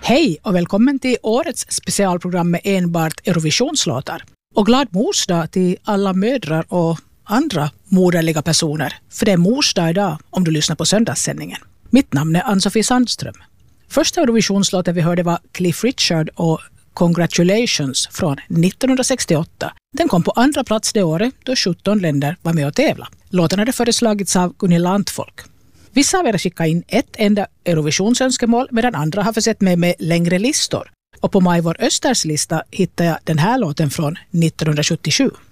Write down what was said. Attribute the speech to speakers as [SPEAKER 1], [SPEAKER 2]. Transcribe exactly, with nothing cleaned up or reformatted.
[SPEAKER 1] Hej och välkommen till årets specialprogram med enbart Eurovisionslåtar. Och glad morsdag till alla mödrar och andra moderliga personer. För det är morsdag idag om du lyssnar på söndagssändningen. Mitt namn är Ann-Sofie Sandström. Första Eurovisionslåten vi hörde var Cliff Richard och Congratulations från nittonhundrasextioåtta. Den kom på andra plats det året då sjutton länder var med och tävla. Låten hade föreslagits av Gunilla Antfolk. Vissa av er skickade in ett enda Eurovisionsönskemål medan andra har försett mig med längre listor. Och på Majvor Östers lista hittade jag den här låten från nittonhundrasjuttiosju.